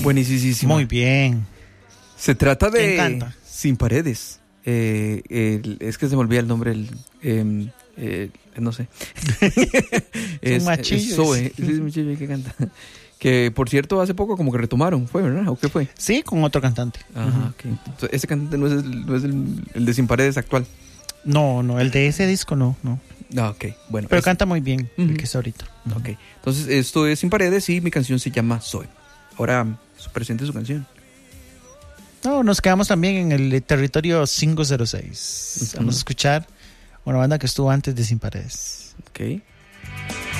Buenísimo. Muy bien. Se trata de... ¿Quién canta? Sin Paredes. Es que se me olvida el nombre. No sé. Es un machillo. Es Zoe. Es un machillo que canta. Que, por cierto, hace poco como que retomaron. ¿Fue, verdad? ¿O qué fue? Sí, con otro cantante. Ajá, ok. Entonces, ese cantante no es el de Sin Paredes actual. No, el de ese disco no. Ah, ok. Bueno. Pero canta muy bien el que está ahorita. Ok. Entonces, esto es Sin Paredes y mi canción se llama Zoe. Ahora, presente su canción. No, nos quedamos también en el territorio 506. Vamos a escuchar una banda que estuvo antes de Sin Paredes. Ok.